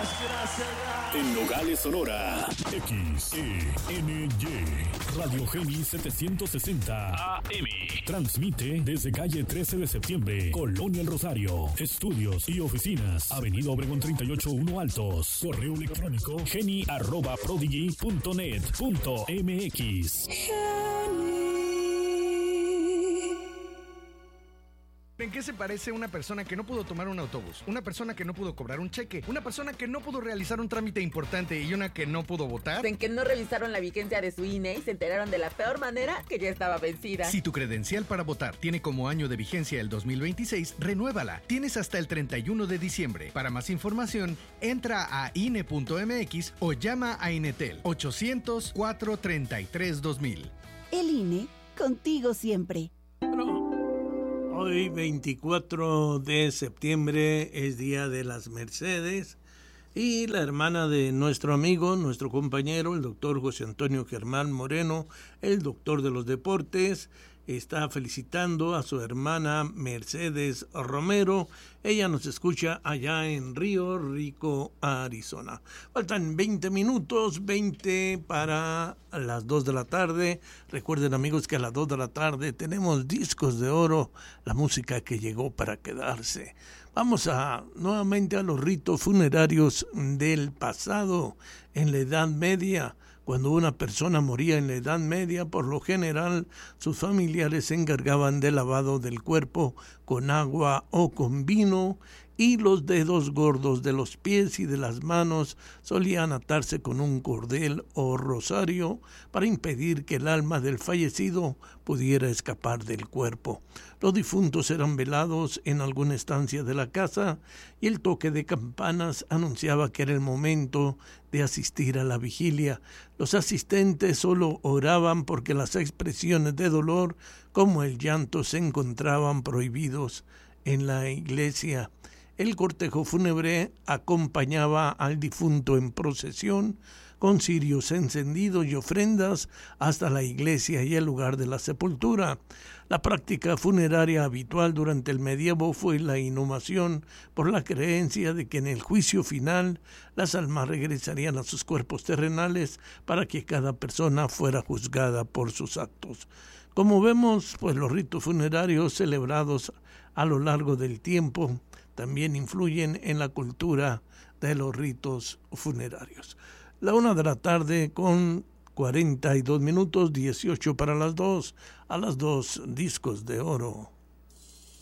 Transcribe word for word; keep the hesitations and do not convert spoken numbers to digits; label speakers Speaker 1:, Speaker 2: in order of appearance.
Speaker 1: En Nogales, Sonora, X E N Y, Radio Geni setecientos sesenta A M. Transmite desde calle trece de septiembre, Colonia El Rosario. Estudios y oficinas, Avenida Obregón treinta y ocho uno Altos. Correo electrónico geni arroba prodigy punto net punto m x.
Speaker 2: ¿En qué se parece una persona que no pudo tomar un autobús? Una persona que no pudo cobrar un cheque, una persona que no pudo realizar un trámite importante y una que no pudo votar.
Speaker 3: En que no revisaron la vigencia de su I N E y se enteraron de la peor manera que ya estaba vencida.
Speaker 2: Si tu credencial para votar tiene como año de vigencia el dos mil veintiséis, renuévala. Tienes hasta el treinta y uno de diciembre. Para más información, entra a I N E punto m x o llama a Inetel ochocientos, cuatrocientos treinta y tres, dos mil.
Speaker 4: El I N E, contigo siempre.
Speaker 5: Hoy, veinticuatro de septiembre, es Día de las Mercedes y la hermana de nuestro amigo, nuestro compañero, el doctor José Antonio Germán Moreno, el doctor de los deportes, está felicitando a su hermana Mercedes Romero. Ella nos escucha allá en Río Rico, Arizona. Faltan veinte minutos, veinte para las dos de la tarde. Recuerden, amigos, que a las dos de la tarde tenemos Discos de Oro, la música que llegó para quedarse. Vamos a nuevamente a los ritos funerarios del pasado en la Edad Media. Cuando una persona moría en la Edad Media, por lo general, sus familiares se encargaban del lavado del cuerpo con agua o con vino, y los dedos gordos de los pies y de las manos solían atarse con un cordel o rosario para impedir que el alma del fallecido pudiera escapar del cuerpo. Los difuntos eran velados en alguna estancia de la casa y el toque de campanas anunciaba que era el momento de asistir a la vigilia. Los asistentes solo oraban porque las expresiones de dolor, como el llanto, se encontraban prohibidos en la iglesia. El cortejo fúnebre acompañaba al difunto en procesión con cirios encendidos y ofrendas hasta la iglesia y el lugar de la sepultura. La práctica funeraria habitual durante el medievo fue la inhumación, por la creencia de que en el juicio final las almas regresarían a sus cuerpos terrenales para que cada persona fuera juzgada por sus actos. Como vemos, pues los ritos funerarios celebrados a lo largo del tiempo también influyen en la cultura de los ritos funerarios. La una de la tarde con cuarenta y dos minutos, dieciocho para las dos, a las dos, Discos de Oro.